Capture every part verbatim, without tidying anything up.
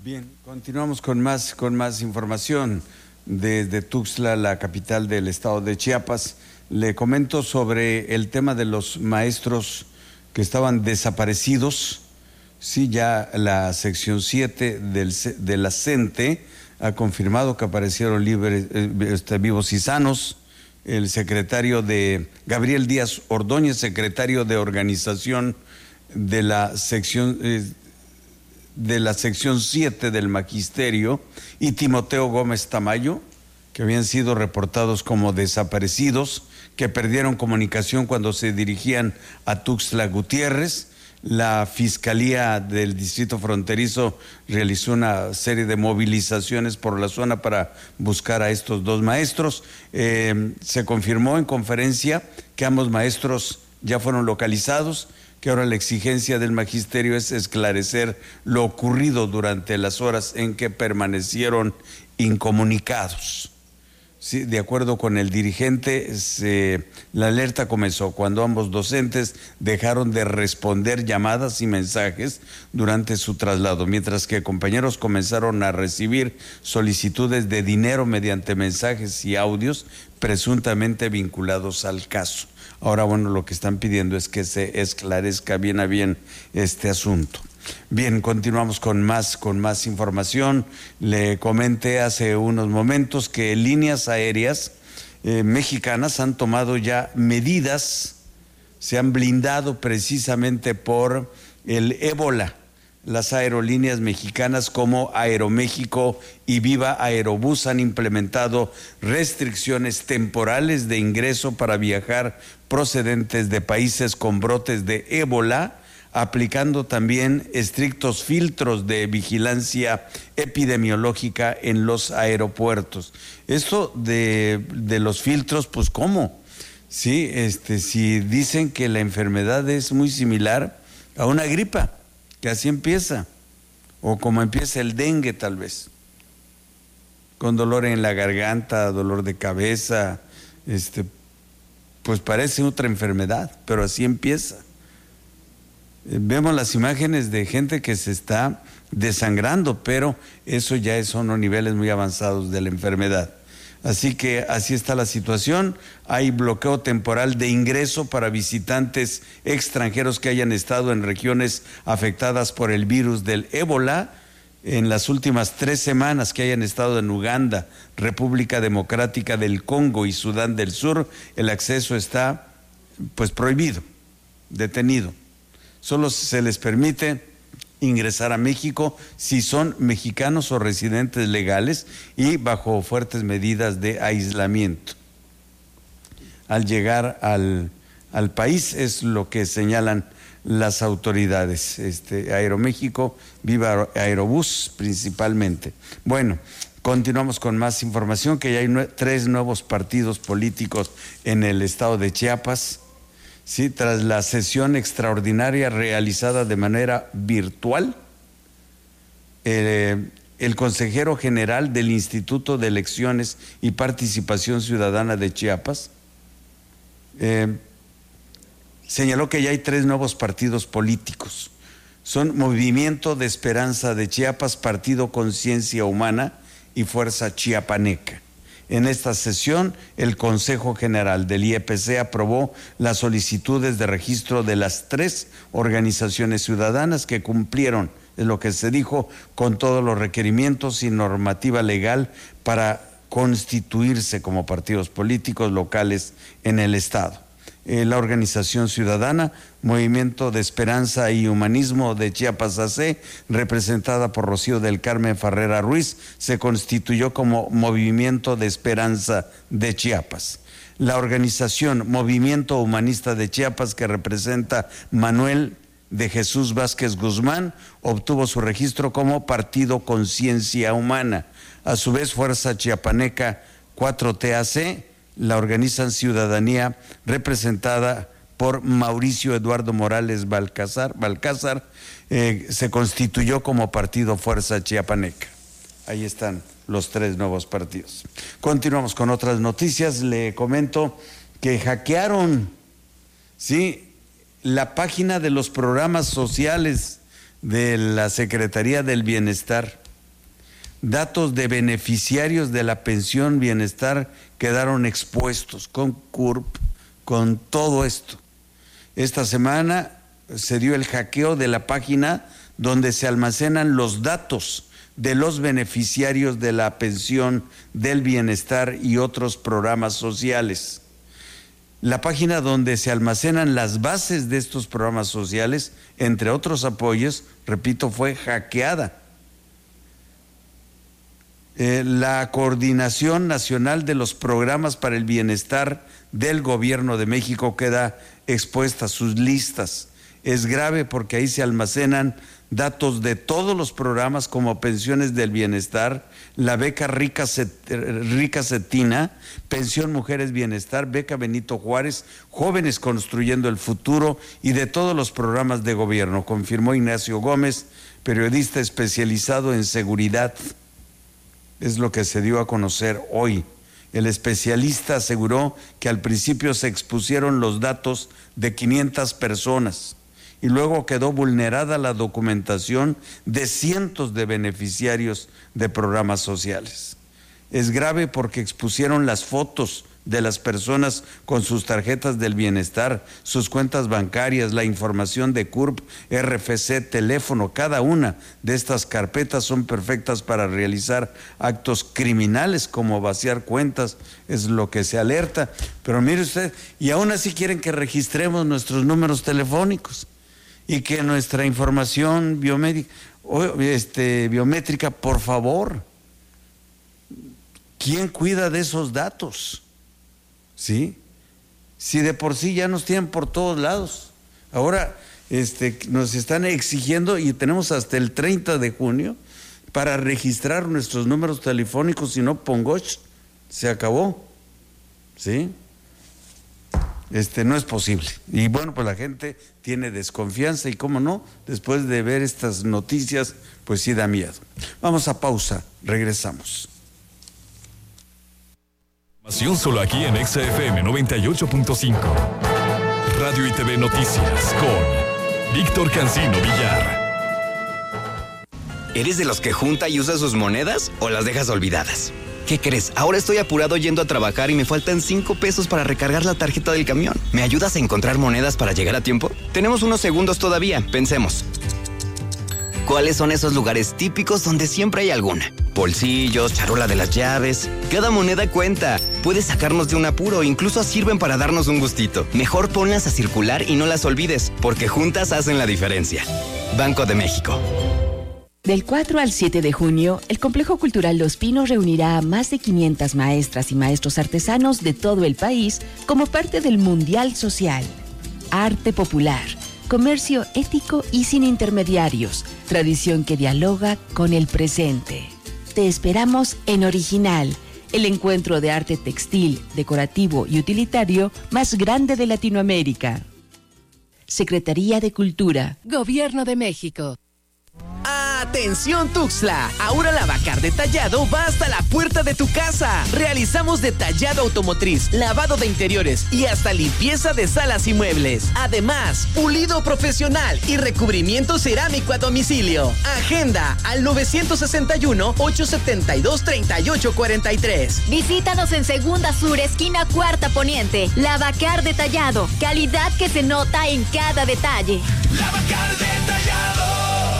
Bien, continuamos con más, con más información desde Tuxtla, la capital del estado de Chiapas. Le comento sobre el tema de los maestros que estaban desaparecidos. Sí, ya la sección siete del, de la CENTE ha confirmado que aparecieron libres, eh, este, vivos y sanos. El secretario de, Gabriel Díaz Ordóñez, secretario de organización de la sección... Eh, de la sección siete del Magisterio, y Timoteo Gómez Tamayo, que habían sido reportados como desaparecidos, que perdieron comunicación cuando se dirigían a Tuxtla Gutiérrez. La Fiscalía del Distrito Fronterizo realizó una serie de movilizaciones por la zona para buscar a estos dos maestros. Eh, se confirmó en conferencia que ambos maestros ya fueron localizados, que ahora la exigencia del magisterio es esclarecer lo ocurrido durante las horas en que permanecieron incomunicados. Sí, de acuerdo con el dirigente, se, la alerta comenzó cuando ambos docentes dejaron de responder llamadas y mensajes durante su traslado, mientras que compañeros comenzaron a recibir solicitudes de dinero mediante mensajes y audios presuntamente vinculados al caso. Ahora, bueno, lo que están pidiendo es que se esclarezca bien a bien este asunto. Bien, continuamos con más, con más información. Le comenté hace unos momentos que líneas aéreas eh, mexicanas han tomado ya medidas, se han blindado precisamente por el ébola. Las aerolíneas mexicanas como Aeroméxico y Viva Aerobús han implementado restricciones temporales de ingreso para viajar procedentes de países con brotes de ébola, aplicando también estrictos filtros de vigilancia epidemiológica en los aeropuertos. Esto de, de los filtros, pues ¿cómo? Sí, este, si dicen que la enfermedad es muy similar a una gripa, que así empieza, o como empieza el dengue tal vez, con dolor en la garganta, dolor de cabeza, este, pues parece otra enfermedad, pero así empieza. Vemos las imágenes de gente que se está desangrando, pero eso ya son los niveles muy avanzados de la enfermedad. Así que así está la situación. Hay bloqueo temporal de ingreso para visitantes extranjeros que hayan estado en regiones afectadas por el virus del ébola en las últimas tres semanas, que hayan estado en Uganda, República Democrática del Congo y Sudán del Sur. El acceso está pues prohibido, detenido. Solo se les permite ingresar a México si son mexicanos o residentes legales y bajo fuertes medidas de aislamiento. Al llegar al, al país es lo que señalan las autoridades, este, Aeroméxico, Viva Aerobús principalmente. Bueno, continuamos con más información, que ya hay nue- tres nuevos partidos políticos en el estado de Chiapas. Sí, tras la sesión extraordinaria realizada de manera virtual, eh, el consejero general del Instituto de Elecciones y Participación Ciudadana de Chiapas eh, señaló que ya hay tres nuevos partidos políticos. Son Movimiento de Esperanza de Chiapas, Partido Conciencia Humana y Fuerza Chiapaneca. En esta sesión, el Consejo General del I E P C aprobó las solicitudes de registro de las tres organizaciones ciudadanas que cumplieron, es lo que se dijo, con todos los requerimientos y normativa legal para constituirse como partidos políticos locales en el Estado. Eh, la organización ciudadana Movimiento de Esperanza y Humanismo de Chiapas A C, representada por Rocío del Carmen Farrera Ruiz, se constituyó como Movimiento de Esperanza de Chiapas. La organización Movimiento Humanista de Chiapas, que representa Manuel de Jesús Vázquez Guzmán, obtuvo su registro como Partido Conciencia Humana. A su vez, Fuerza Chiapaneca cuatro T A C la organizan Ciudadanía, representada por Mauricio Eduardo Morales Balcázar, Balcázar eh, se constituyó como Partido Fuerza Chiapaneca. Ahí están los tres nuevos partidos. Continuamos con otras noticias. Le comento que hackearon, sí, la página de los programas sociales de la Secretaría del Bienestar. datos de beneficiarios de la pensión bienestar quedaron expuestos con C U R P, con todo esto. Esta semana se dio el hackeo de la página donde se almacenan los datos de los beneficiarios de la pensión del bienestar y otros programas sociales. La página donde se almacenan las bases de estos programas sociales, entre otros apoyos, repito, fue hackeada. Eh, la Coordinación Nacional de los Programas para el Bienestar del Gobierno de México queda expuesta a sus listas. Es grave porque ahí se almacenan datos de todos los programas como pensiones del bienestar, la beca Rica, Cet Rica Cetina, pensión Mujeres Bienestar, beca Benito Juárez, Jóvenes Construyendo el Futuro y de todos los programas de gobierno, confirmó Ignacio Gómez, periodista especializado en seguridad. Es lo que se dio a conocer hoy. El especialista aseguró que al principio se expusieron los datos de quinientas personas y luego quedó vulnerada la documentación de cientos de beneficiarios de programas sociales. Es grave porque expusieron las fotos de las personas con sus tarjetas del bienestar, sus cuentas bancarias, la información de C U R P, R F C, teléfono. Cada una de estas carpetas son perfectas para realizar actos criminales como vaciar cuentas, es lo que se alerta. Pero mire usted, y aún así quieren que registremos nuestros números telefónicos y que nuestra información biomédica, este, biométrica, por favor, ¿quién cuida de esos datos? ¿Sí? Si de por sí ya nos tienen por todos lados, ahora este, nos están exigiendo y tenemos hasta el treinta de junio para registrar nuestros números telefónicos, si no, pongoch, se acabó, ¿sí? Este, no es posible. Y bueno, pues la gente tiene desconfianza y cómo no, después de ver estas noticias, pues sí da miedo. Vamos a pausa, regresamos. Solo aquí en Exa F M noventa y ocho punto cinco. Radio y T V Noticias con Víctor Cancino Villar. ¿Eres de los que junta y usa sus monedas o las dejas olvidadas? ¿Qué crees? Ahora estoy apurado yendo a trabajar y me faltan cinco pesos para recargar la tarjeta del camión. ¿Me ayudas a encontrar monedas para llegar a tiempo? Tenemos unos segundos todavía, pensemos. ¿Cuáles son esos lugares típicos donde siempre hay alguna? Bolsillos, charola de las llaves. Cada moneda cuenta. Puede sacarnos de un apuro, incluso sirven para darnos un gustito. Mejor ponlas a circular y no las olvides, porque juntas hacen la diferencia. Banco de México. Del cuatro al siete de junio, el Complejo Cultural Los Pinos reunirá a más de quinientas maestras y maestros artesanos de todo el país como parte del Mundial Social. Arte popular, comercio ético y sin intermediarios, tradición que dialoga con el presente. Te esperamos en Original, el encuentro de arte textil, decorativo y utilitario más grande de Latinoamérica. Secretaría de Cultura. Gobierno de México. ¡Atención Tuxtla! Ahora Lavacar Detallado va hasta la puerta de tu casa. Realizamos detallado automotriz, lavado de interiores y hasta limpieza de salas y muebles. Además, pulido profesional y recubrimiento cerámico a domicilio. Agenda al nueve seis uno, ocho siete dos, tres ocho cuatro tres. Visítanos en Segunda Sur, esquina Cuarta Poniente. Lavacar Detallado. Calidad que se nota en cada detalle. Lavacar Detallado.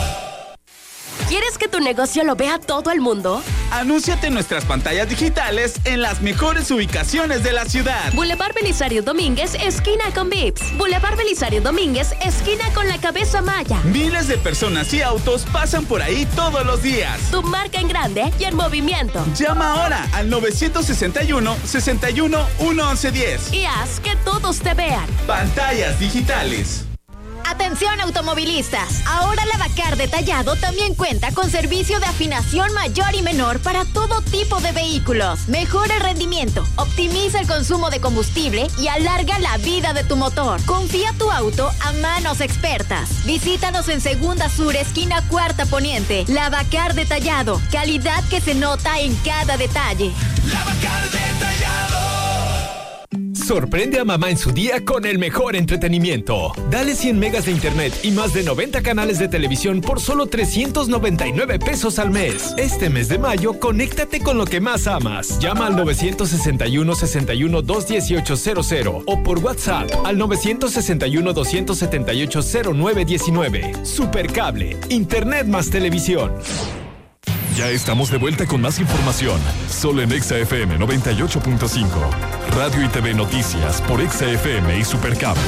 ¿Quieres que tu negocio lo vea todo el mundo? Anúnciate en nuestras pantallas digitales en las mejores ubicaciones de la ciudad. Boulevard Belisario Domínguez, esquina con Vips. Boulevard Belisario Domínguez, esquina con la Cabeza Maya. Miles de personas y autos pasan por ahí todos los días. Tu marca en grande y en movimiento. Llama ahora al nueve seis uno, seis uno, uno once diez. Y haz que todos te vean. Pantallas digitales. Atención automovilistas, ahora Lavacar Detallado también cuenta con servicio de afinación mayor y menor para todo tipo de vehículos. Mejora el rendimiento, optimiza el consumo de combustible y alarga la vida de tu motor. Confía tu auto a manos expertas. Visítanos en Segunda Sur, esquina Cuarta Poniente. Lavacar Detallado, calidad que se nota en cada detalle. Lavacar Detallado. Sorprende a mamá en su día con el mejor entretenimiento. Dale cien megas de internet y más de noventa canales de televisión por solo trescientos noventa y nueve pesos al mes. Este mes de mayo, conéctate con lo que más amas. Llama al nueve seis uno, seis uno, dos uno ocho cero cero o por WhatsApp al nueve seis uno, dos siete ocho, cero nueve uno nueve. Supercable, internet más televisión. Ya estamos de vuelta con más información, solo en Exa F M noventa y ocho punto cinco. Radio y T V Noticias por Exa F M y Supercable.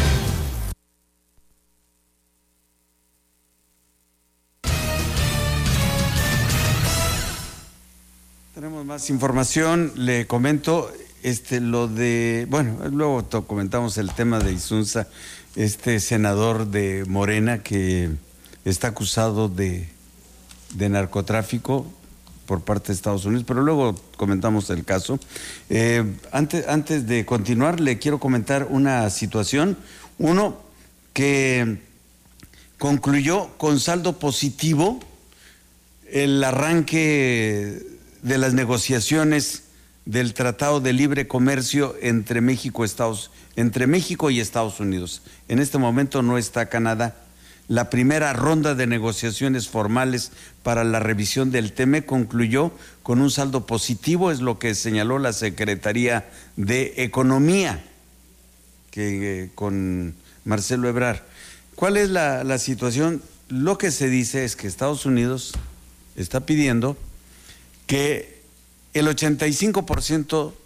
Tenemos más información, le comento este lo de, bueno, luego to, comentamos el tema de Insunza, este senador de Morena que está acusado de de narcotráfico por parte de Estados Unidos, pero luego comentamos el caso. Eh, antes, antes de continuar, le quiero comentar una situación. Uno, que concluyó con saldo positivo el arranque de las negociaciones del Tratado de Libre Comercio entre México, Estados, entre México y Estados Unidos. En este momento no está Canadá. La primera ronda de negociaciones formales para la revisión del T M E C concluyó con un saldo positivo, es lo que señaló la Secretaría de Economía, que eh, con Marcelo Ebrard. ¿Cuál es la, la situación? Lo que se dice es que Estados Unidos está pidiendo que el ochenta y cinco por ciento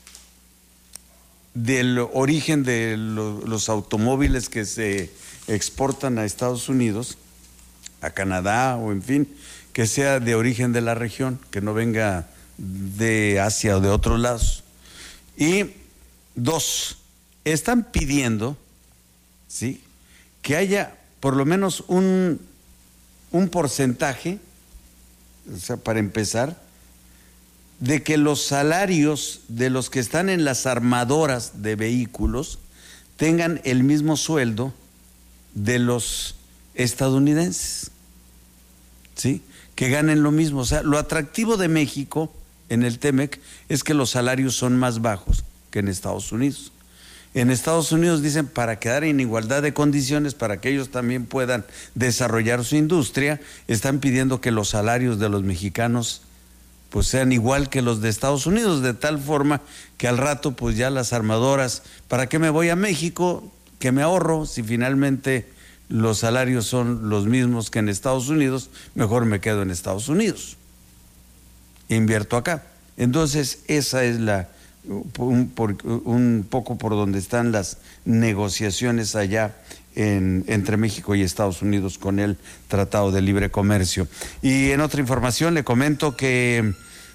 del origen de lo, los automóviles que se exportan a Estados Unidos, a Canadá o en fin, que sea de origen de la región, que no venga de Asia o de otros lados. Y dos, están pidiendo, ¿sí?, que haya por lo menos un, un porcentaje, o sea, para empezar, de que los salarios de los que están en las armadoras de vehículos tengan el mismo sueldo de los estadounidenses, ¿sí?, que ganen lo mismo. O sea, lo atractivo de México en el T M E C es que los salarios son más bajos que en Estados Unidos. En Estados Unidos dicen, para quedar en igualdad de condiciones, para que ellos también puedan desarrollar su industria, están pidiendo que los salarios de los mexicanos pues sean igual que los de Estados Unidos, de tal forma que al rato pues ya las armadoras, ¿para qué me voy a México? Que me ahorro, si finalmente los salarios son los mismos que en Estados Unidos, mejor me quedo en Estados Unidos, invierto acá. Entonces esa es la un, por, un poco por donde están las negociaciones allá en, entre México y Estados Unidos con el Tratado de Libre Comercio. Y en otra información le comento que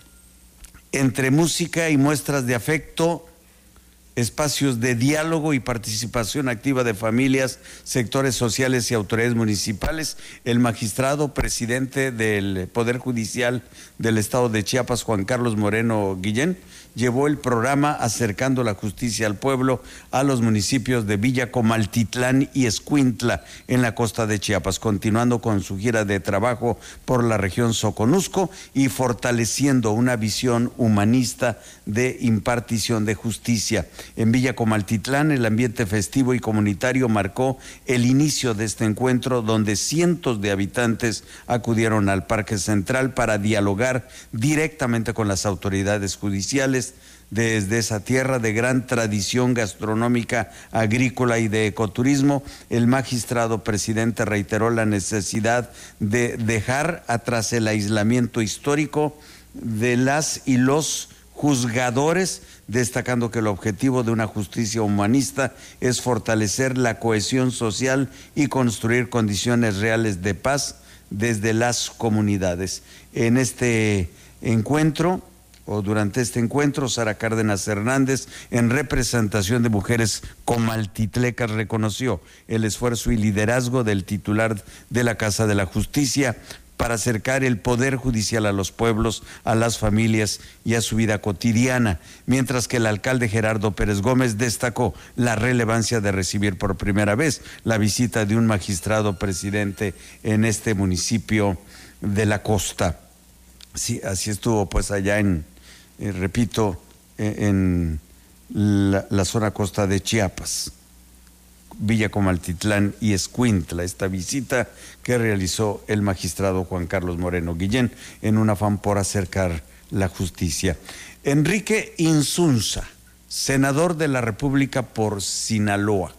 entre música y muestras de afecto, espacios de diálogo y participación activa de familias, sectores sociales y autoridades municipales, el magistrado presidente del Poder Judicial del Estado de Chiapas, Juan Carlos Moreno Guillén, llevó el programa Acercando la Justicia al Pueblo a los municipios de Villa Comaltitlán y Escuintla en la costa de Chiapas, continuando con su gira de trabajo por la región Soconusco y fortaleciendo una visión humanista de impartición de justicia. En Villa Comaltitlán, el ambiente festivo y comunitario marcó el inicio de este encuentro, donde cientos de habitantes acudieron al Parque Central para dialogar directamente con las autoridades judiciales desde esa tierra de gran tradición gastronómica, agrícola y de ecoturismo. El magistrado presidente reiteró la necesidad de dejar atrás el aislamiento histórico de las y los juzgadores, destacando que el objetivo de una justicia humanista es fortalecer la cohesión social y construir condiciones reales de paz desde las comunidades. En este encuentro, o durante este encuentro, Sara Cárdenas Hernández, en representación de mujeres comaltitlecas, reconoció el esfuerzo y liderazgo del titular de la Casa de la Justicia para acercar el Poder Judicial a los pueblos, a las familias y a su vida cotidiana, mientras que el alcalde Gerardo Pérez Gómez destacó la relevancia de recibir por primera vez la visita de un magistrado presidente en este municipio de la costa. Sí, así estuvo pues allá en, eh, repito, en, la, la zona costa de Chiapas, Villa Comaltitlán y Escuintla, esta visita que realizó el magistrado Juan Carlos Moreno Guillén en un afán por acercar la justicia. Enrique Insunza, senador de la República por Sinaloa,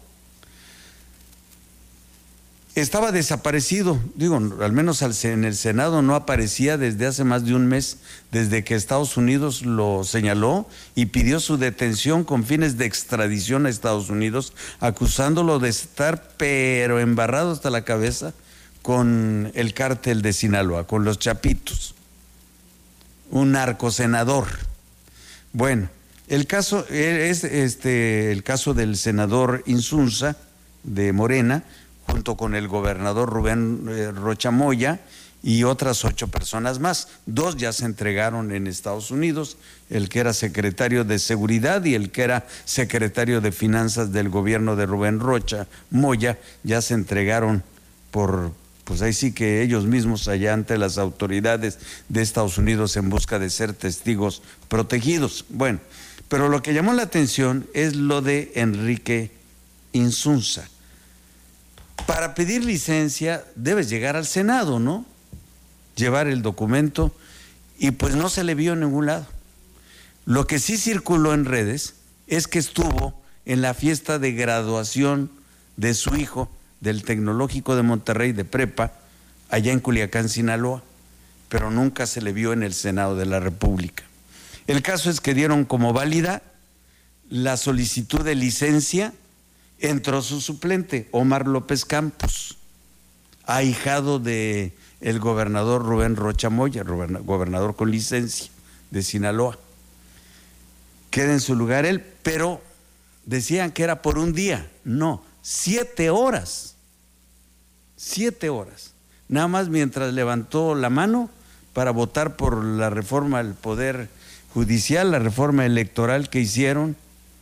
estaba desaparecido, digo, al menos en el Senado no aparecía desde hace más de un mes, desde que Estados Unidos lo señaló y pidió su detención con fines de extradición a Estados Unidos, acusándolo de estar pero embarrado hasta la cabeza con el cártel de Sinaloa, con los Chapitos, un narcosenador. Bueno, el caso es este, el caso del senador Insunza de Morena, junto con el gobernador Rubén eh, Rocha Moya y otras ocho personas más. Dos ya se entregaron en Estados Unidos, el que era secretario de Seguridad y el que era secretario de Finanzas del gobierno de Rubén Rocha Moya, ya se entregaron por, pues ahí sí que ellos mismos allá ante las autoridades de Estados Unidos en busca de ser testigos protegidos. Bueno, pero lo que llamó la atención es lo de Enrique Insunza. Para pedir licencia debes llegar al Senado, ¿no? Llevar el documento y pues no se le vio en ningún lado. Lo que sí circuló en redes es que estuvo en la fiesta de graduación de su hijo del Tecnológico de Monterrey de prepa, allá en Culiacán, Sinaloa, pero nunca se le vio en el Senado de la República. El caso es que dieron como válida la solicitud de licencia. Entró su suplente, Omar López Campos, ahijado de el gobernador Rubén Rocha Moya, gobernador con licencia de Sinaloa. Queda en su lugar él, pero decían que era por un día. No, siete horas. Siete horas. Nada más mientras levantó la mano para votar por la reforma al Poder Judicial, la reforma electoral que hicieron,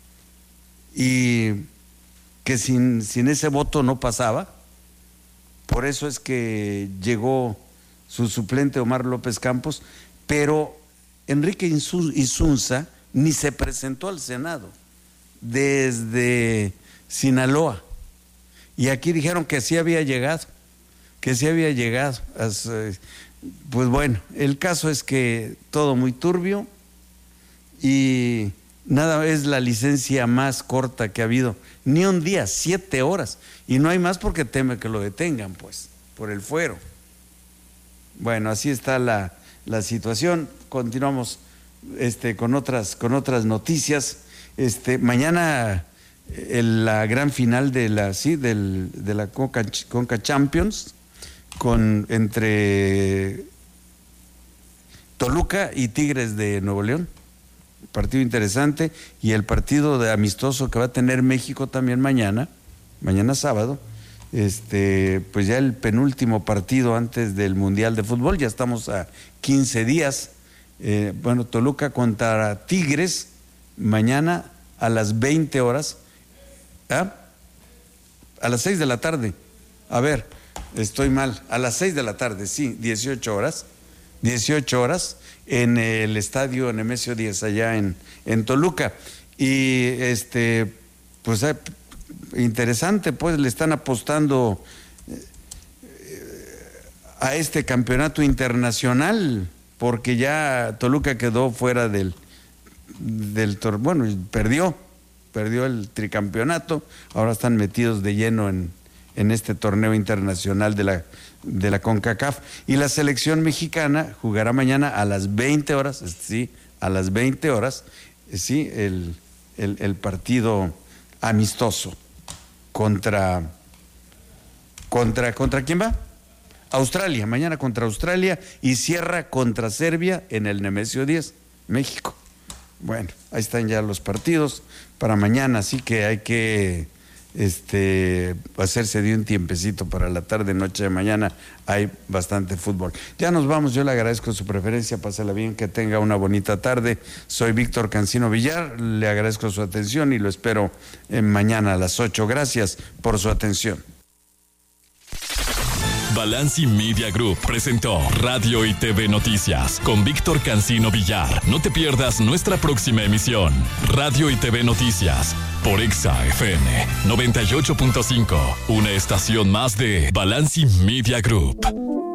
y que sin, sin ese voto no pasaba. Por eso es que llegó su suplente Omar López Campos, pero Enrique Insunza ni se presentó al Senado desde Sinaloa. Y aquí dijeron que sí había llegado, que sí había llegado. Pues bueno, el caso es que todo muy turbio y nada, es la licencia más corta que ha habido. Ni un día, siete horas. Y no hay más porque teme que lo detengan, pues, por el fuero. Bueno, así está la, la situación. Continuamos este, con otras, con otras noticias. Este, mañana el, la gran final de la, sí, del, de la Conca, Conca Champions con, entre Toluca y Tigres de Nuevo León. Partido interesante, y el partido de amistoso que va a tener México también mañana, mañana sábado, este, pues ya el penúltimo partido antes del Mundial de Fútbol, ya estamos a quince días. Eh, bueno, Toluca contra Tigres, mañana a las veinte horas, ¿ah? A las seis de la tarde, a ver, estoy mal, a las seis de la tarde, sí, dieciocho horas, dieciocho horas, en el estadio Nemesio Díaz allá en, en Toluca. Y este, pues eh, interesante, pues le están apostando eh, a este campeonato internacional, porque ya Toluca quedó fuera del, del torneo, bueno, perdió, perdió el tricampeonato, ahora están metidos de lleno en, en este torneo internacional de la de la CONCACAF, y la selección mexicana jugará mañana a las veinte horas, sí, a las veinte horas, sí, el, el, el partido amistoso contra, contra, ¿contra quién va? Australia, mañana contra Australia, y cierra contra Serbia en el Nemesio Díaz, México. Bueno, ahí están ya los partidos para mañana, así que hay que este hacerse de un tiempecito para la tarde, noche de mañana, hay bastante fútbol. Ya nos vamos, yo le agradezco su preferencia, pásala bien, que tenga una bonita tarde. Soy Víctor Cancino Villar, le agradezco su atención y lo espero en mañana a las ocho. Gracias por su atención. Balanci Media Group presentó Radio y T V Noticias con Víctor Cancino Villar. No te pierdas nuestra próxima emisión. Radio y T V Noticias por Exa F M noventa y ocho punto cinco, una estación más de Balanci Media Group.